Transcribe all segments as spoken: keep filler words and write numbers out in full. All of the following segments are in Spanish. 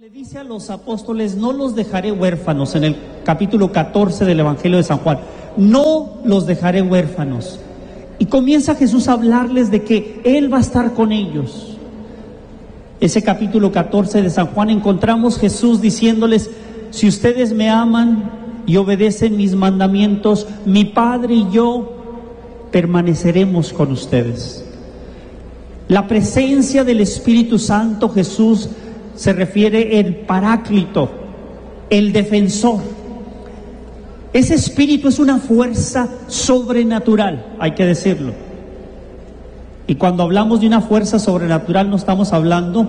le dice a los apóstoles, no los dejaré huérfanos, en el capítulo catorce del Evangelio de San Juan, no los dejaré huérfanos. Y comienza Jesús a hablarles de que Él va a estar con ellos. Ese capítulo catorce de San Juan encontramos Jesús diciéndoles, si ustedes me aman y obedecen mis mandamientos, mi Padre y yo permaneceremos con ustedes. La presencia del Espíritu Santo, Jesús se refiere el Paráclito, el defensor. Ese Espíritu es una fuerza sobrenatural, hay que decirlo. Y cuando hablamos de una fuerza sobrenatural no estamos hablando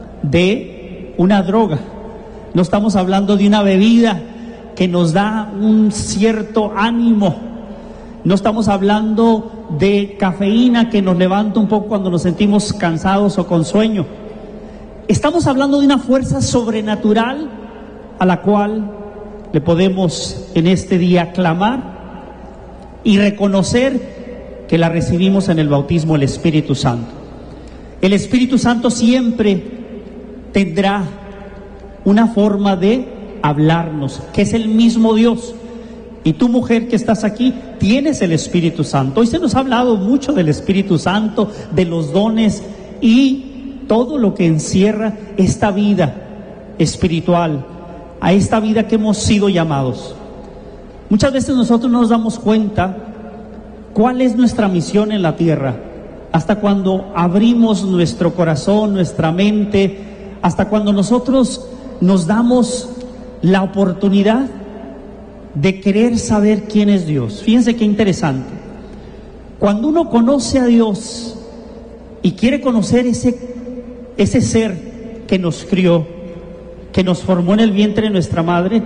de una droga, no estamos hablando de una bebida que nos da un cierto ánimo, no estamos hablando de cafeína que nos levanta un poco cuando nos sentimos cansados o con sueño. Estamos hablando de una fuerza sobrenatural a la cual le podemos en este día clamar y reconocer que la recibimos en el bautismo del Espíritu Santo. El Espíritu Santo siempre tendrá una forma de hablarnos, que es el mismo Dios. Y tú, mujer que estás aquí, tienes el Espíritu Santo. Hoy se nos ha hablado mucho del Espíritu Santo, de los dones y todo lo que encierra esta vida espiritual, a esta vida que hemos sido llamados. Muchas veces nosotros no nos damos cuenta cuál es nuestra misión en la tierra, hasta cuando abrimos nuestro corazón, nuestra mente, hasta cuando nosotros nos damos la oportunidad de querer saber quién es Dios. Fíjense qué interesante. Cuando uno conoce a Dios y quiere conocer ese, ese ser que nos crió, que nos formó en el vientre de nuestra madre,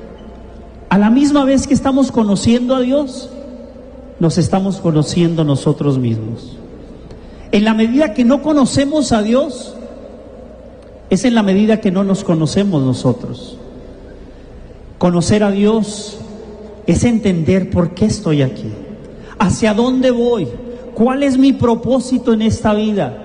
a la misma vez que estamos conociendo a Dios, nos estamos conociendo nosotros mismos. En la medida que no conocemos a Dios, es en la medida que no nos conocemos nosotros. Conocer a Dios es entender por qué estoy aquí, hacia dónde voy, cuál es mi propósito en esta vida.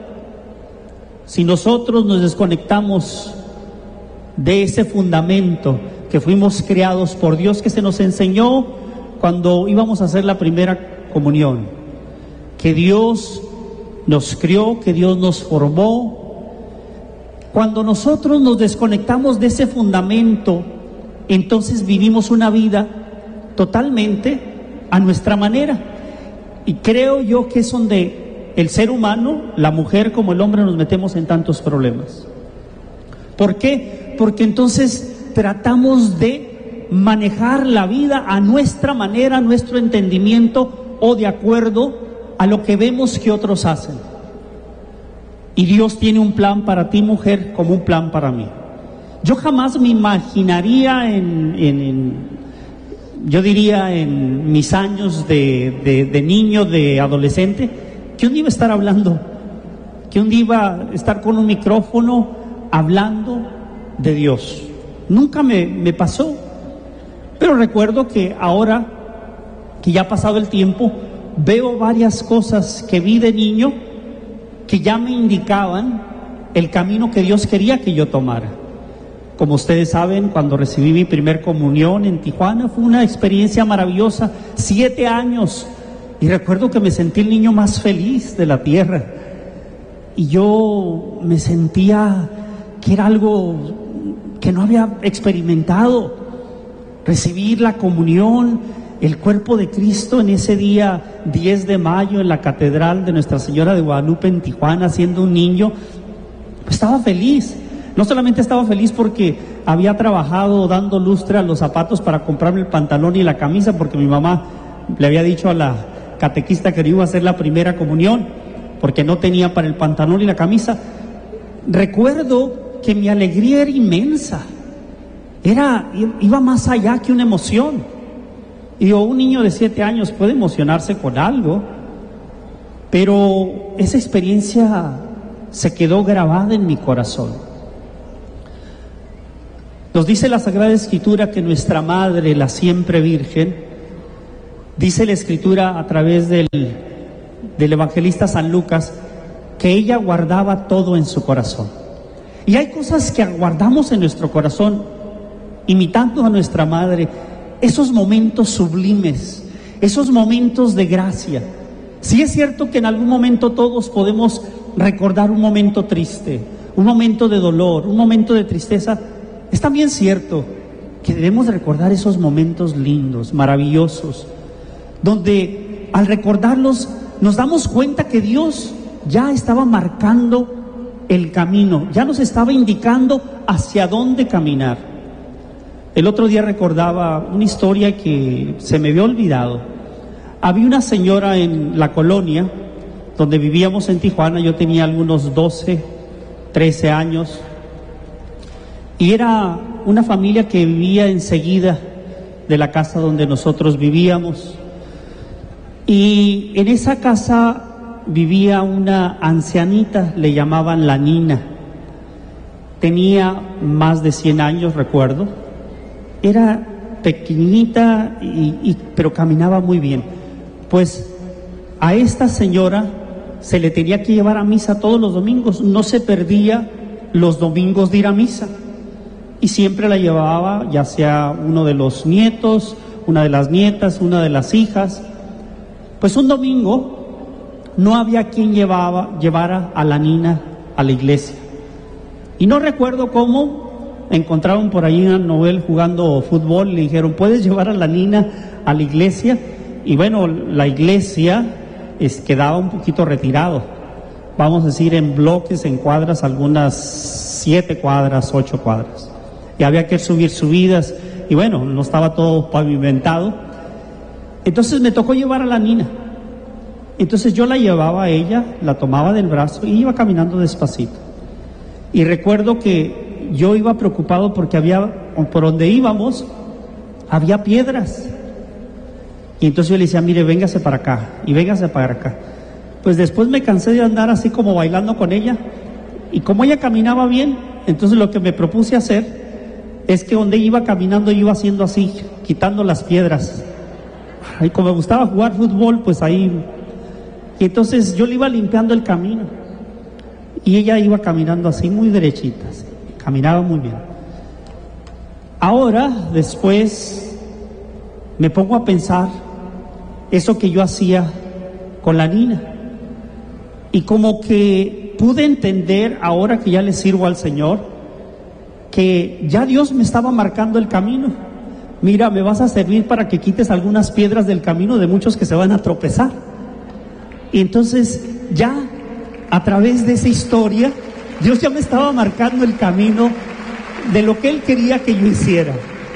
Si nosotros nos desconectamos de ese fundamento que fuimos creados por Dios, que se nos enseñó cuando íbamos a hacer la primera comunión, que Dios nos crió, que Dios nos formó. Cuando nosotros nos desconectamos de ese fundamento, entonces vivimos una vida totalmente a nuestra manera. Y creo yo que es donde el ser humano, la mujer como el hombre, nos metemos en tantos problemas. ¿Por qué? Porque entonces tratamos de manejar la vida a nuestra manera, a nuestro entendimiento o de acuerdo a lo que vemos que otros hacen. Y Dios tiene un plan para ti, mujer, como un plan para mí. Yo jamás me imaginaría en, en, en yo diría en mis años de, de, de niño, de adolescente, que un día iba a estar hablando, que un día iba a estar con un micrófono hablando de Dios. Nunca me, me pasó, pero recuerdo que ahora que ya ha pasado el tiempo, veo varias cosas que vi de niño que ya me indicaban el camino que Dios quería que yo tomara. Como ustedes saben, cuando recibí mi primer comunión en Tijuana, fue una experiencia maravillosa, siete años, y recuerdo que me sentí el niño más feliz de la tierra, y yo me sentía que era algo que no había experimentado, recibir la comunión, el cuerpo de Cristo en ese día diez de mayo en la Catedral de Nuestra Señora de Guadalupe en Tijuana, siendo un niño, pues estaba feliz. No solamente estaba feliz porque había trabajado dando lustre a los zapatos para comprarme el pantalón y la camisa, porque mi mamá le había dicho a la catequista que no iba a hacer la primera comunión porque no tenía para el pantalón y la camisa. Recuerdo que mi alegría era inmensa, era, iba más allá que una emoción. Y digo, un niño de siete años puede emocionarse con algo, pero esa experiencia se quedó grabada en mi corazón. Nos dice la Sagrada Escritura que nuestra Madre, la siempre Virgen, dice la Escritura a través del, del evangelista San Lucas, que ella guardaba todo en su corazón. Y hay cosas que guardamos en nuestro corazón, imitando a nuestra madre, esos momentos sublimes, esos momentos de gracia. Sí es cierto que en algún momento todos podemos recordar un momento triste, un momento de dolor, un momento de tristeza. Es también cierto que debemos recordar esos momentos lindos, maravillosos, donde al recordarlos nos damos cuenta que Dios ya estaba marcando el camino, ya nos estaba indicando hacia dónde caminar. El otro día recordaba una historia que se me había olvidado. Había una señora en la colonia donde vivíamos en Tijuana, yo tenía algunos doce, trece años, y era una familia que vivía enseguida de la casa donde nosotros vivíamos. Y en esa casa vivía una ancianita, le llamaban la Nina. Tenía más de cien años, recuerdo. Era pequeñita, y, y, pero caminaba muy bien. Pues a esta señora se le tenía que llevar a misa todos los domingos. No se perdía los domingos de ir a misa. Y siempre la llevaba, ya sea uno de los nietos, una de las nietas, una de las hijas. Pues un domingo no había quien llevaba, llevara a la Nina a la iglesia. Y no recuerdo cómo encontraron por ahí a Noel jugando fútbol, le dijeron, ¿puedes llevar a la Nina a la iglesia? Y bueno, la iglesia es, quedaba un poquito retirado, vamos a decir en bloques, en cuadras, algunas siete cuadras, ocho cuadras. Y había que subir subidas, y bueno, no estaba todo pavimentado. Entonces me tocó llevar a la Nina. Entonces yo la llevaba a ella, la tomaba del brazo y iba caminando despacito. Y recuerdo que yo iba preocupado porque había, por donde íbamos, había piedras. Y entonces yo le decía, mire, véngase para acá, y véngase para acá. Pues después me cansé de andar así como bailando con ella, y como ella caminaba bien, entonces lo que me propuse hacer es que donde iba caminando yo iba haciendo así, quitando las piedras. Y como me gustaba jugar fútbol, pues ahí... Y entonces yo le iba limpiando el camino, y ella iba caminando así muy derechita, así, caminaba muy bien. Ahora, después, me pongo a pensar eso que yo hacía con la Nina, y como que pude entender, ahora que ya le sirvo al Señor, que ya Dios me estaba marcando el camino. Mira, me vas a servir para que quites algunas piedras del camino de muchos que se van a tropezar. Y entonces ya a través de esa historia Dios ya me estaba marcando el camino de lo que Él quería que yo hiciera.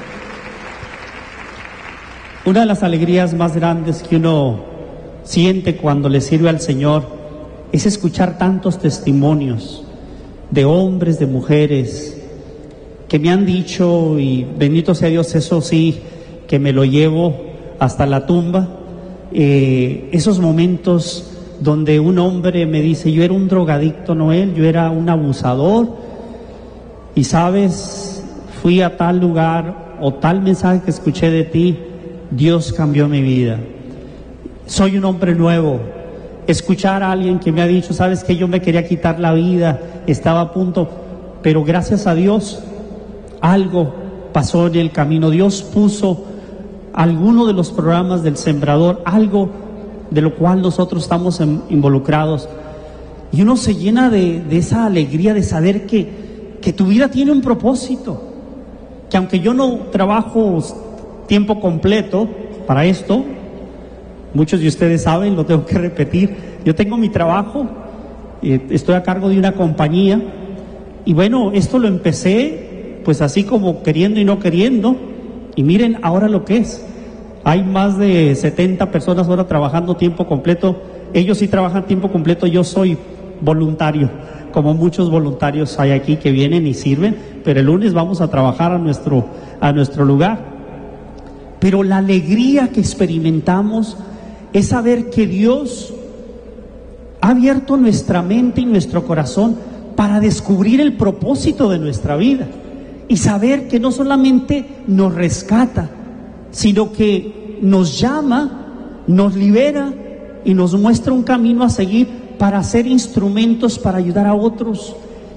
Una de las alegrías más grandes que uno siente cuando le sirve al Señor es escuchar tantos testimonios de hombres, de mujeres que me han dicho, y bendito sea Dios, eso sí, que me lo llevo hasta la tumba. Eh, esos momentos donde un hombre me dice, yo era un drogadicto, Noel, yo era un abusador, y sabes, fui a tal lugar, o tal mensaje que escuché de ti, Dios cambió mi vida, soy un hombre nuevo. Escuchar a alguien que me ha dicho, sabes que yo me quería quitar la vida, estaba a punto, pero gracias a Dios algo pasó en el camino. Dios puso alguno de los programas del Sembrador, algo de lo cual nosotros estamos en, involucrados, y uno se llena de, de esa alegría de saber que, que tu vida tiene un propósito, que aunque yo no trabajo tiempo completo para esto, muchos de ustedes saben, lo tengo que repetir, yo tengo mi trabajo, eh, estoy a cargo de una compañía, y bueno, esto lo empecé pues así como queriendo y no queriendo, y miren ahora lo que es. Hay más de setenta personas ahora trabajando tiempo completo. Ellos sí trabajan tiempo completo, yo soy voluntario, como muchos voluntarios hay aquí que vienen y sirven, pero el lunes vamos a trabajar a nuestro, a nuestro lugar. Pero la alegría que experimentamos es saber que Dios ha abierto nuestra mente y nuestro corazón para descubrir el propósito de nuestra vida, y saber que no solamente nos rescata, sino que nos llama, nos libera y nos muestra un camino a seguir para ser instrumentos para ayudar a otros.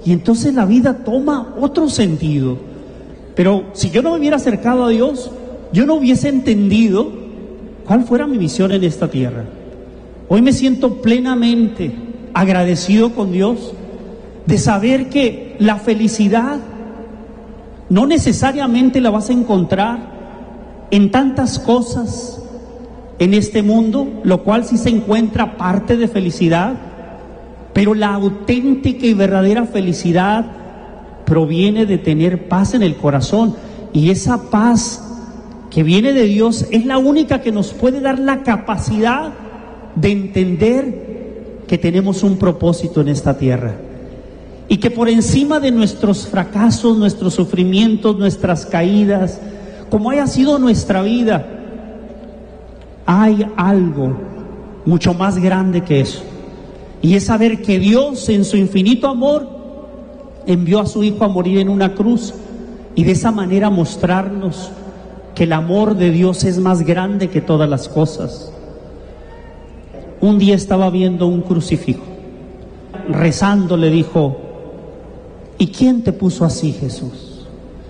y entonces la vida toma otro sentido. Pero si yo no me hubiera acercado a Dios, yo no hubiese entendido cuál fuera mi misión en esta tierra. Hoy me siento plenamente agradecido con Dios de saber que la felicidad no necesariamente la vas a encontrar en tantas cosas en este mundo, lo cual sí se encuentra parte de felicidad, pero la auténtica y verdadera felicidad proviene de tener paz en el corazón, y esa paz que viene de Dios es la única que nos puede dar la capacidad de entender que tenemos un propósito en esta tierra, y que por encima de nuestros fracasos, nuestros sufrimientos, nuestras caídas, como haya sido nuestra vida, hay algo mucho más grande que eso, y es saber que Dios en su infinito amor envió a su Hijo a morir en una cruz, y de esa manera mostrarnos que el amor de Dios es más grande que todas las cosas. Un día estaba viendo un crucifijo, rezando le dijo: ¿y quién te puso así, Jesús?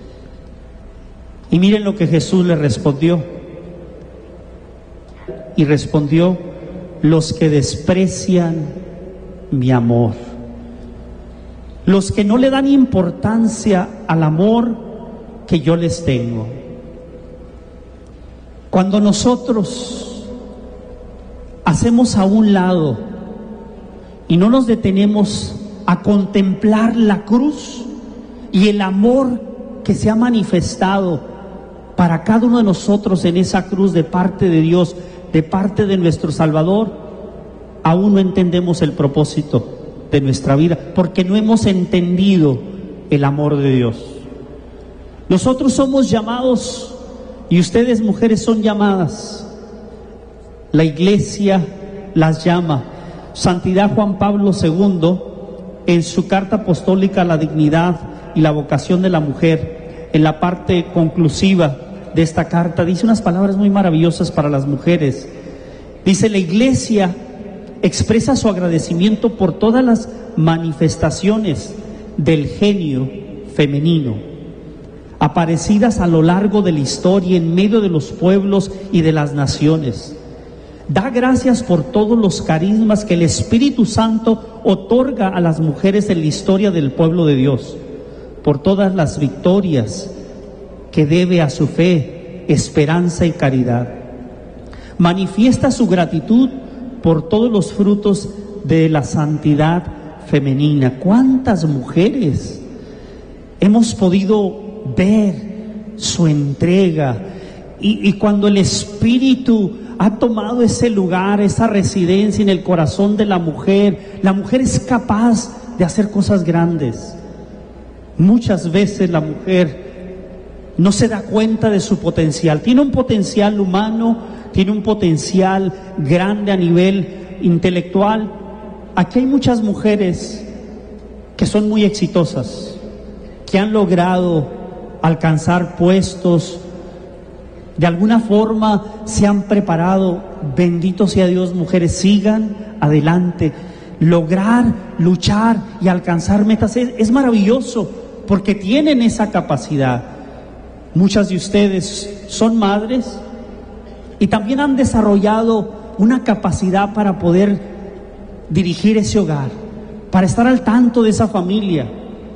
Y miren lo que Jesús le respondió. Y respondió: los que desprecian mi amor, los que no le dan importancia al amor que yo les tengo. Cuando nosotros hacemos a un lado y no nos detenemos a contemplar la cruz y el amor que se ha manifestado para cada uno de nosotros en esa cruz de parte de Dios, de parte de nuestro Salvador, aún no entendemos el propósito de nuestra vida, porque no hemos entendido el amor de Dios. Nosotros somos llamados, y ustedes mujeres son llamadas, la iglesia las llama. Santidad Juan Pablo segundo, en su carta apostólica a la dignidad y la vocación de la mujer, en la parte conclusiva de esta carta, dice unas palabras muy maravillosas para las mujeres. Dice: la iglesia expresa su agradecimiento por todas las manifestaciones del genio femenino aparecidas a lo largo de la historia en medio de los pueblos y de las naciones. Da gracias por todos los carismas que el Espíritu Santo otorga a las mujeres en la historia del pueblo de Dios, por todas las victorias que debe a su fe, esperanza y caridad. Manifiesta su gratitud por todos los frutos de la santidad femenina. ¿Cuántas mujeres hemos podido ver su entrega? Y, y cuando el Espíritu ha tomado ese lugar, esa residencia en el corazón de la mujer, la mujer es capaz de hacer cosas grandes. Muchas veces la mujer no se da cuenta de su potencial. Tiene un potencial humano, tiene un potencial grande a nivel intelectual. Aquí hay muchas mujeres que son muy exitosas, que han logrado alcanzar puestos, de alguna forma se han preparado. Bendito sea Dios, mujeres, sigan adelante. Lograr, luchar y alcanzar metas es, es maravilloso, porque tienen esa capacidad. Muchas de ustedes son madres y también han desarrollado una capacidad para poder dirigir ese hogar, para estar al tanto de esa familia.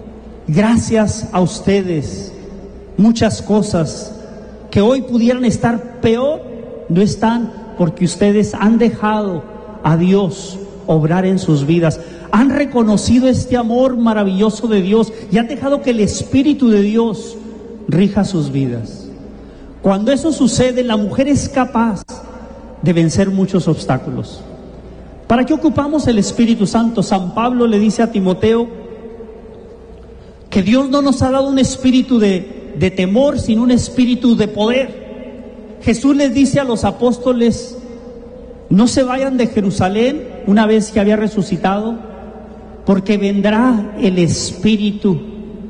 Gracias a ustedes, muchas cosas que hoy pudieran estar peor, no están, porque ustedes han dejado a Dios obrar en sus vidas, han reconocido este amor maravilloso de Dios y han dejado que el Espíritu de Dios rija sus vidas. Cuando eso sucede, la mujer es capaz de vencer muchos obstáculos. ¿Para qué ocupamos el Espíritu Santo? San Pablo le dice a Timoteo que Dios no nos ha dado un espíritu de, de temor, sino un espíritu de poder. Jesús les dice a los apóstoles: no se vayan de Jerusalén una vez que había resucitado, porque vendrá el Espíritu,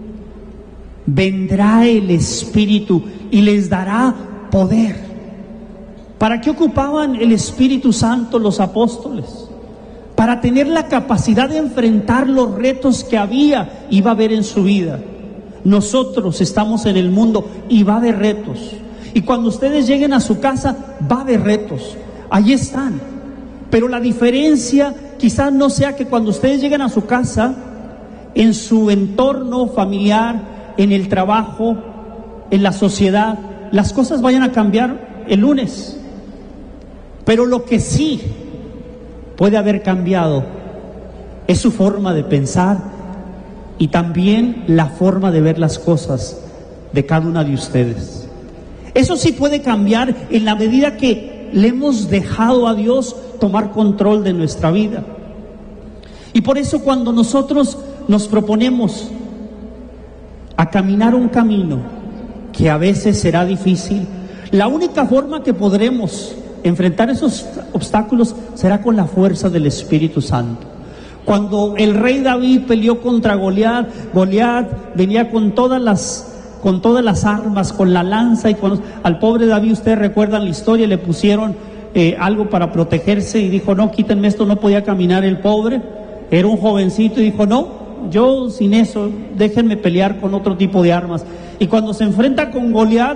vendrá el Espíritu y les dará poder. ¿Para qué ocupaban el Espíritu Santo los apóstoles? para tener la capacidad de enfrentar los retos que había y va a haber en su vida. Nosotros estamos en el mundo y va a haber retos. Y cuando ustedes lleguen a su casa, va a haber retos. Ahí están. Pero la diferencia quizás no sea que cuando ustedes lleguen a su casa, en su entorno familiar, en el trabajo, en la sociedad, las cosas vayan a cambiar el lunes. Pero lo que sí puede haber cambiado es su forma de pensar y también la forma de ver las cosas de cada una de ustedes. Eso sí puede cambiar en la medida que le hemos dejado a Dios tomar control de nuestra vida. Y por eso cuando nosotros nos proponemos a caminar un camino que a veces será difícil, la única forma que podremos enfrentar esos obstáculos será con la fuerza del Espíritu Santo. Cuando el rey David peleó contra Goliat, Goliat venía con todas las con todas las armas, con la lanza, y con, al pobre David, ustedes recuerdan la historia, le pusieron eh, algo para protegerse y dijo, no, quítenme esto, no podía caminar el pobre, era un jovencito y dijo, no, yo sin eso, déjenme pelear con otro tipo de armas. Y cuando se enfrenta con Goliat,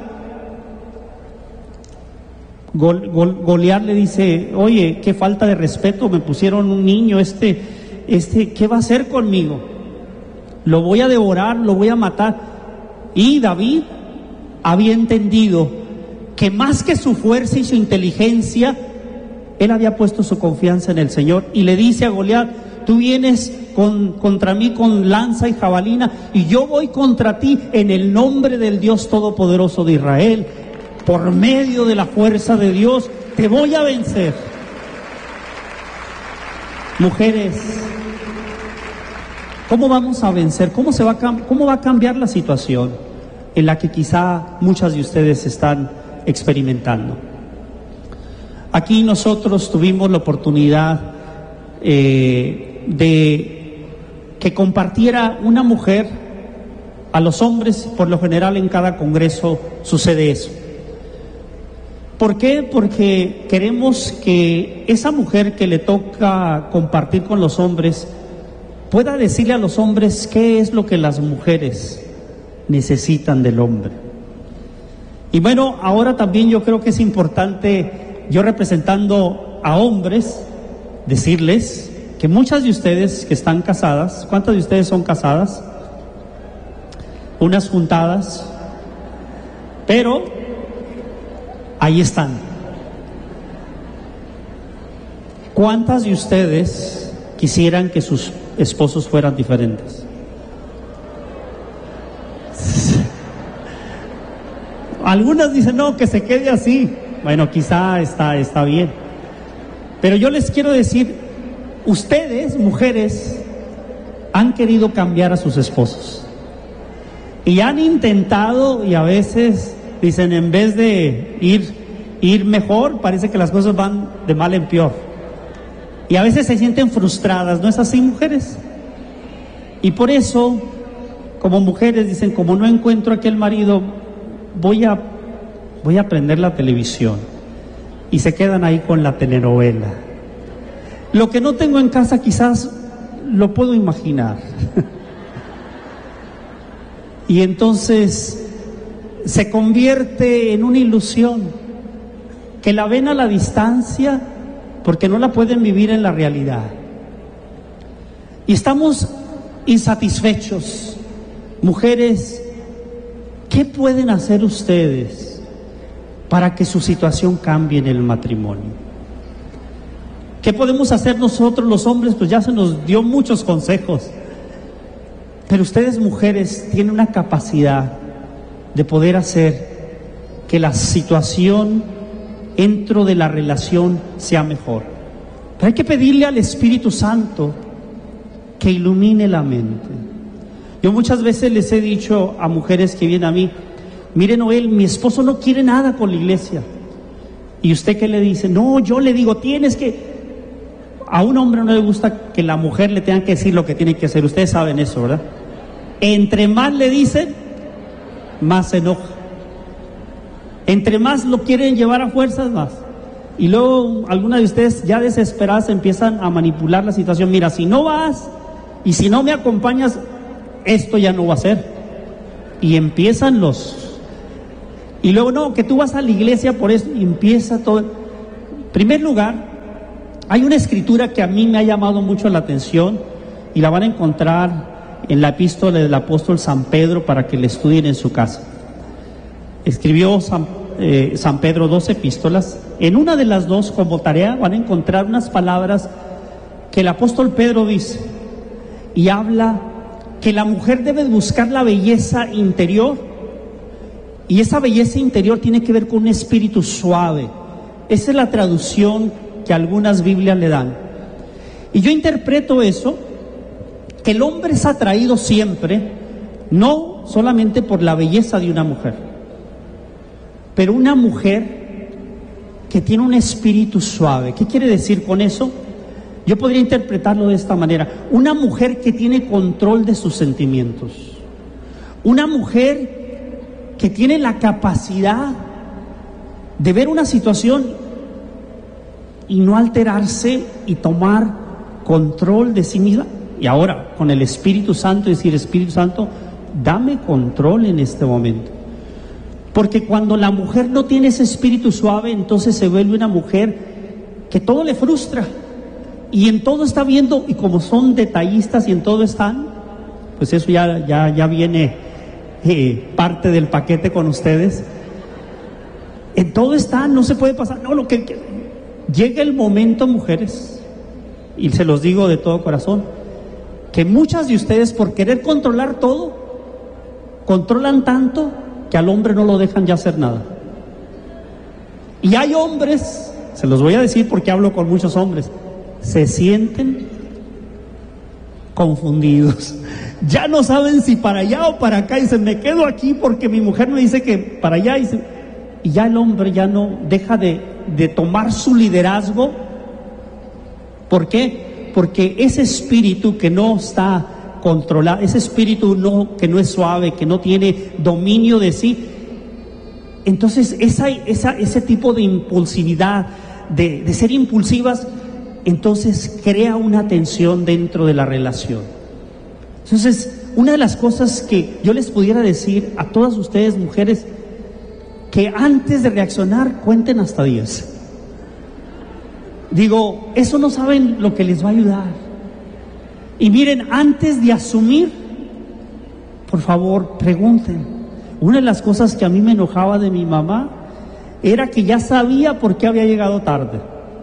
Gol, Gol, Goliat le dice, oye, qué falta de respeto, me pusieron un niño, este, este, ¿qué va a hacer conmigo? Lo voy a devorar, lo voy a matar. Y David había entendido que más que su fuerza y su inteligencia, él había puesto su confianza en el Señor, y le dice a Goliat, tú vienes con, contra mí con lanza y jabalina, y yo voy contra ti en el nombre del Dios Todopoderoso de Israel. Por medio de la fuerza de Dios te voy a vencer. Mujeres, ¿cómo vamos a vencer? ¿Cómo se va a, cómo va a cambiar la situación en la que quizá muchas de ustedes están experimentando? Aquí nosotros tuvimos la oportunidad eh, de que compartiera una mujer a los hombres. Por lo general en cada congreso sucede eso. ¿Por qué? Porque queremos que esa mujer que le toca compartir con los hombres pueda decirle a los hombres qué es lo que las mujeres necesitan del hombre. Y bueno, ahora también yo creo que es importante, yo representando a hombres, decirles que muchas de ustedes que están casadas, ¿cuántas de ustedes son casadas? Unas juntadas, pero ahí están. ¿Cuántas de ustedes quisieran que sus esposos fueran diferentes? Algunas dicen, no, que se quede así. Bueno, quizá está, está bien. Pero yo les quiero decir, ustedes, mujeres, han querido cambiar a sus esposos. Y han intentado, y a veces dicen, en vez de ir, ir mejor, parece que las cosas van de mal en peor. Y a veces se sienten frustradas, ¿no es así, mujeres? Y por eso, como mujeres, dicen, como no encuentro aquel marido, voy a, voy a prender la televisión. Y se quedan ahí con la telenovela. Lo que no tengo en casa quizás lo puedo imaginar. Y entonces se convierte en una ilusión que la ven a la distancia porque no la pueden vivir en la realidad. Y estamos insatisfechos. Mujeres, ¿qué pueden hacer ustedes para que su situación cambie en el matrimonio? ¿Qué podemos hacer nosotros los hombres? Pues ya se nos dio muchos consejos. Pero ustedes, mujeres, tienen una capacidad de poder hacer que la situación dentro de la relación sea mejor. Pero hay que pedirle al Espíritu Santo que ilumine la mente. Yo muchas veces les he dicho a mujeres que vienen a mí, mire Noel, mi esposo no quiere nada con la iglesia. ¿Y usted qué le dice? No, yo le digo, tienes que... A un hombre no le gusta que la mujer le tenga que decir lo que tiene que hacer. Ustedes saben eso, ¿verdad? Entre más le dicen, más se enoja. Entre más lo quieren llevar a fuerzas, más. Y luego algunas de ustedes ya desesperadas empiezan a manipular la situación. Mira, si no vas y si no me acompañas, esto ya no va a ser. Y empiezan los... Y luego no, que tú vas a la iglesia por eso, y empieza todo. En primer lugar, hay una escritura que a mí me ha llamado mucho la atención y la van a encontrar en la epístola del apóstol San Pedro para que la estudien en su casa. Escribió San, eh, San Pedro dos epístolas. En una de las dos, como tarea, van a encontrar unas palabras que el apóstol Pedro dice y habla que la mujer debe buscar la belleza interior, y esa belleza interior tiene que ver con un espíritu suave. Esa es la traducción que algunas Biblias le dan. Y yo interpreto eso, que el hombre es atraído siempre, no solamente por la belleza de una mujer, pero una mujer que tiene un espíritu suave. ¿Qué quiere decir con eso? Yo podría interpretarlo de esta manera: una mujer que tiene control de sus sentimientos, una mujer que tiene la capacidad de ver una situación y no alterarse y tomar control de sí misma. Y ahora con el Espíritu Santo decir: Espíritu Santo, dame control en este momento. Porque cuando la mujer no tiene ese espíritu suave, entonces se vuelve una mujer que todo le frustra y en todo está viendo, y como son detallistas y en todo están, pues eso ya, ya, ya viene eh, parte del paquete con ustedes. En todo están, no se puede pasar. No, lo que, que llega el momento, mujeres, y se los digo de todo corazón, que muchas de ustedes, por querer controlar todo, controlan tanto que al hombre no lo dejan ya hacer nada. Y hay hombres, se los voy a decir porque hablo con muchos hombres, se sienten confundidos, ya no saben si para allá o para acá, y dicen: me quedo aquí porque mi mujer me dice que para allá, y, se, y ya el hombre ya no deja de, de tomar su liderazgo. ¿Por qué? Porque ese espíritu que no está controlado, ese espíritu no, que no es suave, que no tiene dominio de sí, entonces esa, esa, ese tipo de impulsividad, de, de ser impulsivas, entonces crea una tensión dentro de la relación. Entonces, una de las cosas que yo les pudiera decir a todas ustedes, mujeres, que antes de reaccionar cuenten hasta diez. Digo, eso no saben lo que les va a ayudar. Y miren, antes de asumir, por favor, pregunten. Una de las cosas que a mí me enojaba de mi mamá era que ya sabía por qué había llegado tarde.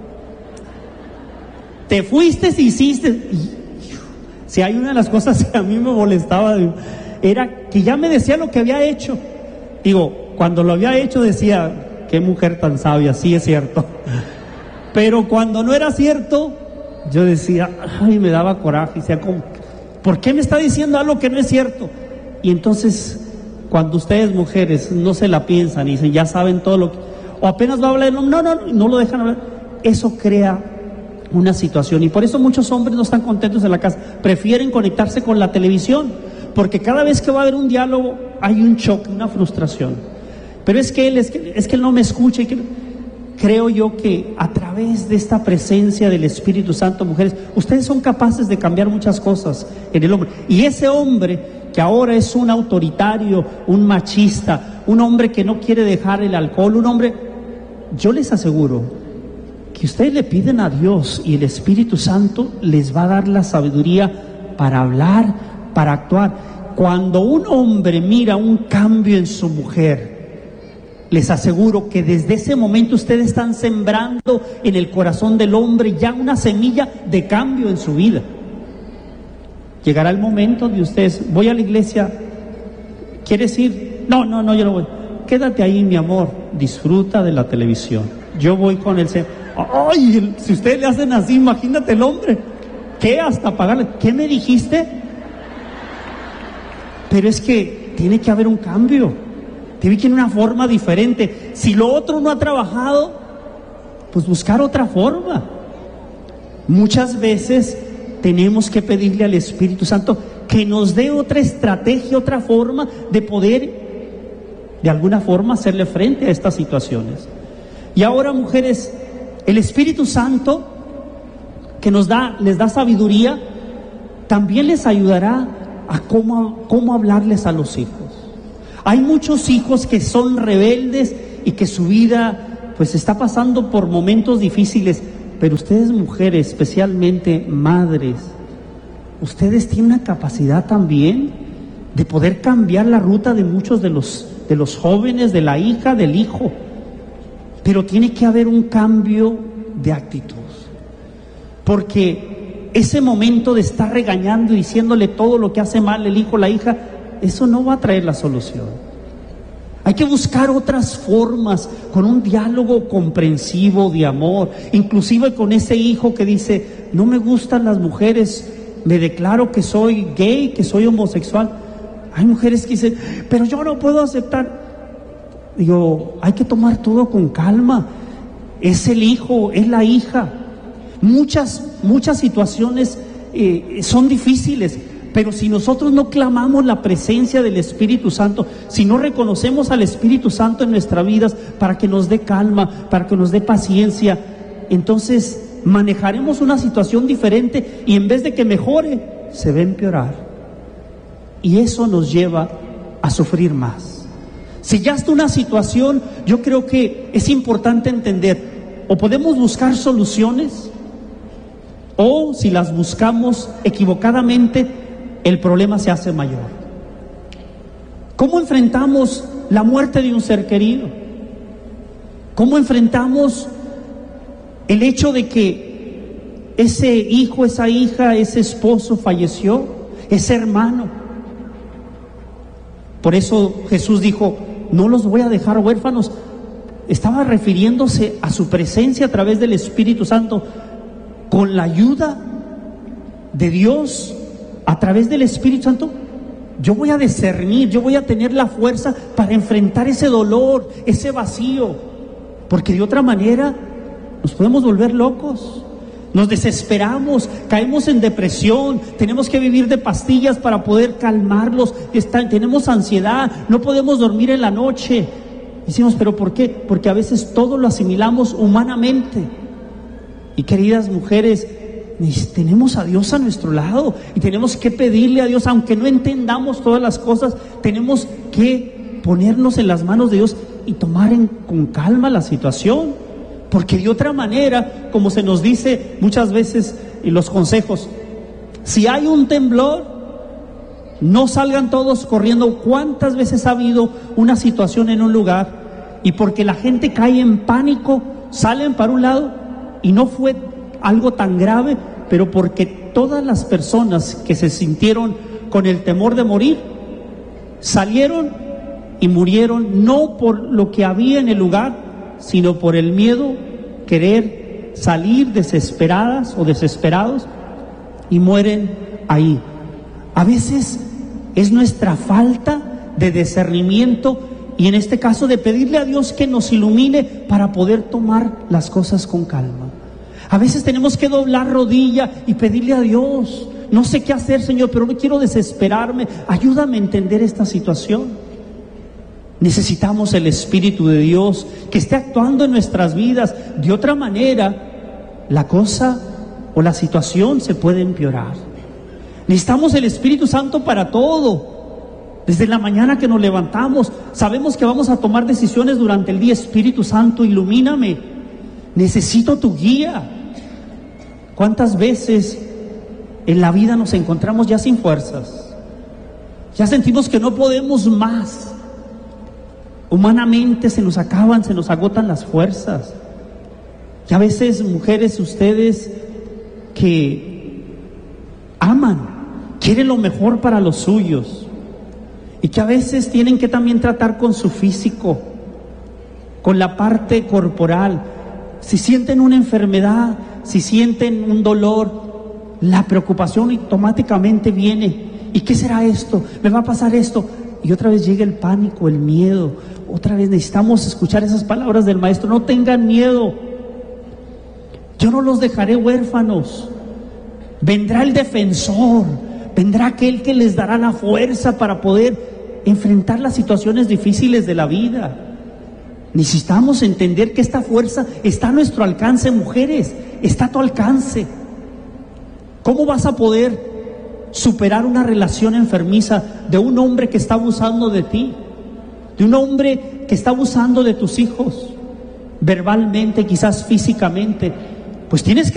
Te fuiste y hiciste. Y, si hay una de las cosas que a mí me molestaba, era que ya me decía lo que había hecho. Digo, cuando lo había hecho decía: qué mujer tan sabia, sí es cierto. Pero cuando no era cierto, yo decía, ay, me daba coraje, y decía, ¿cómo? ¿Por qué me está diciendo algo que no es cierto? Y entonces, cuando ustedes mujeres no se la piensan y dicen, ya saben todo lo que, o apenas va a hablar, no, no, no, no lo dejan hablar, eso crea una situación. Y por eso muchos hombres no están contentos en la casa, prefieren conectarse con la televisión, porque cada vez que va a haber un diálogo hay un choque, una frustración. Pero es que él, es que, es que él no me escucha. Y que, creo yo que a través de esta presencia del Espíritu Santo, mujeres, ustedes son capaces de cambiar muchas cosas en el hombre. Y ese hombre que ahora es un autoritario, un machista, un hombre que no quiere dejar el alcohol, un hombre, yo les aseguro que ustedes le piden a Dios y el Espíritu Santo les va a dar la sabiduría para hablar, para actuar. Cuando un hombre mira un cambio en su mujer, les aseguro que desde ese momento ustedes están sembrando en el corazón del hombre ya una semilla de cambio en su vida. Llegará el momento de ustedes, voy a la iglesia, ¿quieres ir? No, no, no, yo no voy. Quédate ahí, mi amor, disfruta de la televisión. Yo voy con el Señor. Ay, si ustedes le hacen así, imagínate el hombre. ¿Qué? Hasta pagarle. ¿Qué me dijiste? Pero es que tiene que haber un cambio. Tiene que haber una forma diferente. Si lo otro no ha trabajado, pues buscar otra forma. Muchas veces tenemos que pedirle al Espíritu Santo que nos dé otra estrategia, otra forma de poder, de alguna forma, hacerle frente a estas situaciones. Y ahora, mujeres, El Espíritu Santo que nos da, les da sabiduría, también les ayudará a cómo, cómo hablarles a los hijos. Hay muchos hijos que son rebeldes y que su vida pues está pasando por momentos difíciles, pero ustedes mujeres, especialmente madres, ustedes tienen una capacidad también de poder cambiar la ruta de muchos de los, de los jóvenes, de la hija, del hijo, pero tiene que haber un cambio de actitud, porque ese momento de estar regañando y diciéndole todo lo que hace mal el hijo, la hija, eso no va a traer la solución. Hay que buscar otras formas, con un diálogo comprensivo de amor, inclusive con ese hijo que dice, no me gustan las mujeres, me declaro que soy gay, que soy homosexual. Hay mujeres que dicen, pero yo no puedo aceptar. Digo, hay que tomar todo con calma. Es el hijo, es la hija. Muchas, muchas situaciones eh, son difíciles, pero si nosotros no clamamos la presencia del Espíritu Santo, si no reconocemos al Espíritu Santo en nuestras vidas para que nos dé calma, para que nos dé paciencia, entonces manejaremos una situación diferente y en vez de que mejore, se va a empeorar. Y eso nos lleva a sufrir más. Si ya está una situación, yo creo que es importante entender, o podemos buscar soluciones, o si las buscamos equivocadamente, el problema se hace mayor. ¿Cómo enfrentamos la muerte de un ser querido? ¿Cómo enfrentamos el hecho de que ese hijo, esa hija, ese esposo falleció, ese hermano? Por eso Jesús dijo, no los voy a dejar huérfanos. Estaba refiriéndose a su presencia a través del Espíritu Santo. Con la ayuda de Dios, a través del Espíritu Santo, yo voy a discernir, yo voy a tener la fuerza para enfrentar ese dolor, ese vacío, porque de otra manera nos podemos volver locos, nos desesperamos, caemos en depresión, tenemos que vivir de pastillas para poder calmarlos, está, tenemos ansiedad, no podemos dormir en la noche. Decimos, ¿pero por qué? Porque a veces todo lo asimilamos humanamente. Y queridas mujeres, tenemos a Dios a nuestro lado y tenemos que pedirle a Dios, aunque no entendamos todas las cosas, tenemos que ponernos en las manos de Dios y tomar en, con calma la situación, porque de otra manera, como se nos dice muchas veces en los consejos, si hay un temblor, no salgan todos corriendo. ¿Cuántas veces ha habido una situación en un lugar y porque la gente cae en pánico, salen para un lado y no fue algo tan grave, pero porque todas las personas que se sintieron con el temor de morir, salieron y murieron no por lo que había en el lugar, sino por el miedo, querer salir desesperadas o desesperados y mueren ahí. A veces es nuestra falta de discernimiento y en este caso de pedirle a Dios que nos ilumine para poder tomar las cosas con calma. A veces tenemos que doblar rodilla y pedirle a Dios, no sé qué hacer, Señor, pero no quiero desesperarme, ayúdame a entender esta situación. Necesitamos el Espíritu de Dios que esté actuando en nuestras vidas. De otra manera, la cosa o la situación se puede empeorar. Necesitamos el Espíritu Santo para todo. Desde la mañana que nos levantamos, sabemos que vamos a tomar decisiones durante el día. Espíritu Santo, ilumíname. Necesito tu guía. ¿Cuántas veces en la vida nos encontramos ya sin fuerzas? Ya sentimos que no podemos más. Humanamente se nos acaban, se nos agotan las fuerzas. Y a veces, mujeres, ustedes que aman, quieren lo mejor para los suyos, y que a veces tienen que también tratar con su físico, con la parte corporal. Si sienten una enfermedad, si sienten un dolor, la preocupación automáticamente viene. ¿Y qué será esto? ¿Me va a pasar esto? Y otra vez llega el pánico, el miedo. Otra vez necesitamos escuchar esas palabras del Maestro. No tengan miedo. Yo no los dejaré huérfanos. Vendrá el defensor. Vendrá aquel que les dará la fuerza para poder enfrentar las situaciones difíciles de la vida. Necesitamos entender que esta fuerza está a nuestro alcance, mujeres, está a tu alcance. ¿Cómo vas a poder superar una relación enfermiza de un hombre que está abusando de ti? De un hombre que está abusando de tus hijos, verbalmente, quizás físicamente. Pues tienes que